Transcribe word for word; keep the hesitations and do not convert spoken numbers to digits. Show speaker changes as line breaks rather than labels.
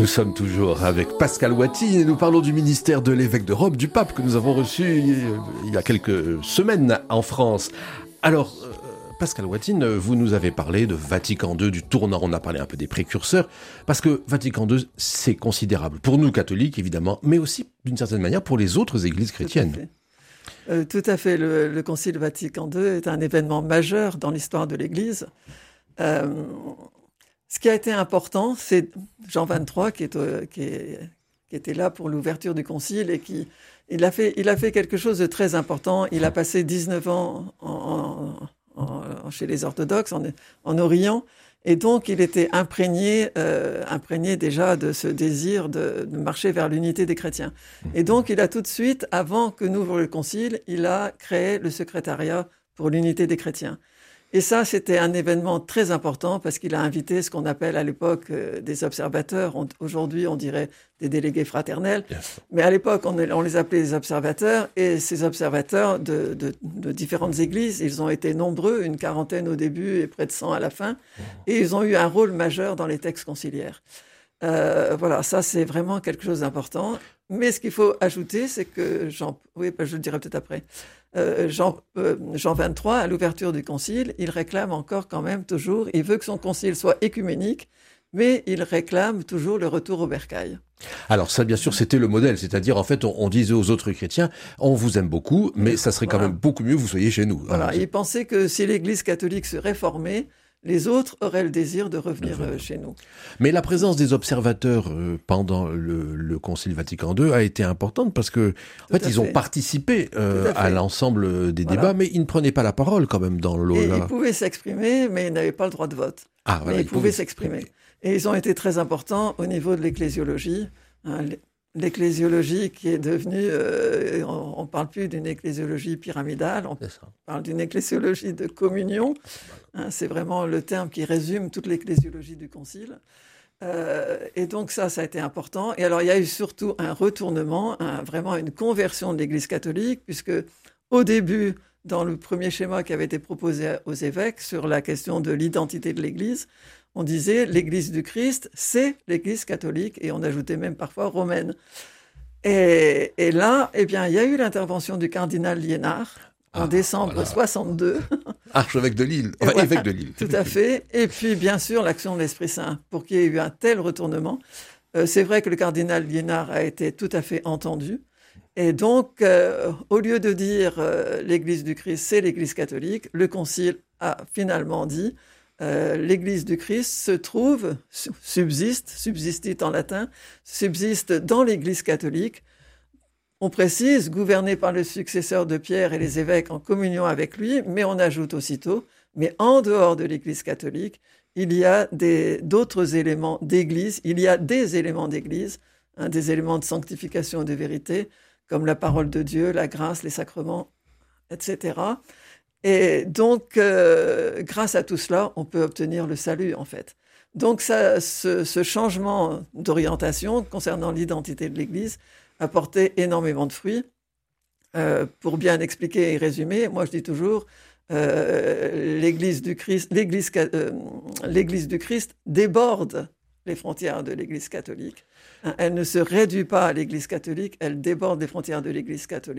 Nous sommes toujours avec Pascal Watine et nous parlons du ministère de l'évêque de Rome, du pape, que nous avons reçu il y a quelques semaines en France. Alors, euh, Pascal Watine, vous nous avez parlé de Vatican deux, du tournant, on a parlé un peu des précurseurs, parce que Vatican deux, c'est considérable pour nous catholiques, évidemment, mais aussi, d'une certaine manière, pour les autres églises chrétiennes.
Tout à fait. Euh, tout à fait. Le, le Concile Vatican deux est un événement majeur dans l'histoire de l'Église. Euh, ce qui a été important, c'est Jean vingt-trois qui, est, euh, qui, est, qui était là pour l'ouverture du Concile et qui il a, fait, il a fait quelque chose de très important. Il a passé dix-neuf ans en, en, en, chez les orthodoxes, en, en Orient, et donc il était imprégné, euh, imprégné déjà de ce désir de, de marcher vers l'unité des chrétiens. Et donc il a tout de suite, avant que n'ouvre le Concile, il a créé le secrétariat pour l'unité des chrétiens. Et ça, c'était un événement très important parce qu'il a invité ce qu'on appelle à l'époque euh, des observateurs. On, aujourd'hui, on dirait des délégués fraternels. Yes. Mais à l'époque, on, on les appelait les observateurs. Et ces observateurs de, de, de différentes églises, ils ont été nombreux, une quarantaine au début et près de cent à la fin. Et ils ont eu un rôle majeur dans les textes conciliaires. Euh, voilà, ça, c'est vraiment quelque chose d'important. Mais ce qu'il faut ajouter, c'est que Jean, oui, je le dirai peut-être après. Euh, Jean, euh, Jean vingt-trois, à l'ouverture du concile, il réclame encore quand même toujours, il veut que son concile soit écuménique, mais il réclame toujours le retour au bercail.
Alors ça, bien sûr, c'était le modèle, c'est-à-dire en fait, on, on disait aux autres chrétiens, on vous aime beaucoup, mais ça serait quand voilà. même beaucoup mieux que vous soyez chez nous.
Voilà,
hein,
il pensait que si l'Église catholique se réformait, les autres auraient le désir de revenir euh, chez nous.
Mais la présence des observateurs euh, pendant le, le Concile Vatican deux a été importante parce que, en fait, ils fait. ont participé euh, à, à l'ensemble des voilà. débats, mais ils ne prenaient pas la parole quand même dans l'eau.
Ils pouvaient s'exprimer, mais ils n'avaient pas le droit de vote.
Ah, voilà,
mais ils, ils pouvaient s'exprimer. Et ils ont été très importants au niveau de l'ecclésiologie. Hein, L'ecclésiologie qui est devenue, euh, on ne parle plus d'une ecclésiologie pyramidale, on parle d'une ecclésiologie de communion. Hein, c'est vraiment le terme qui résume toute l'ecclésiologie du Concile. Euh, et donc ça, ça a été important. Et alors il y a eu surtout un retournement, un, vraiment une conversion de l'Église catholique, puisque au début, dans le premier schéma qui avait été proposé aux évêques sur la question de l'identité de l'Église, on disait l'Église du Christ, c'est l'Église catholique, et on ajoutait même parfois romaine. Et, et là, eh bien, il y a eu l'intervention du cardinal Liénard en ah, décembre voilà. soixante-deux.
Archevêque de Lille, enfin voilà, évêque de Lille.
Tout à fait. Et puis, bien sûr, l'action de l'Esprit Saint, pour qu'il y ait eu un tel retournement. Euh, c'est vrai que le cardinal Liénard a été tout à fait entendu. Et donc, euh, au lieu de dire euh, l'Église du Christ, c'est l'Église catholique, le Concile a finalement dit Euh, l'Église du Christ se trouve, subsiste, subsistit en latin, subsiste dans l'Église catholique. On précise, gouvernée par le successeur de Pierre et les évêques en communion avec lui, mais on ajoute aussitôt, mais en dehors de l'Église catholique, il y a des, d'autres éléments d'Église, il y a des éléments d'Église, hein, des éléments de sanctification et de vérité, comme la parole de Dieu, la grâce, les sacrements, et cetera. Et donc, euh, grâce à tout cela, on peut obtenir le salut, en fait. Donc, ça, ce, ce changement d'orientation concernant l'identité de l'Église a porté énormément de fruits. Euh, pour bien expliquer et résumer, moi, je dis toujours, euh, l'Église du Christ, l'Église, euh, l'Église du Christ déborde les frontières de l'Église catholique. Elle ne se réduit pas à l'Église catholique, elle déborde les frontières de l'Église catholique.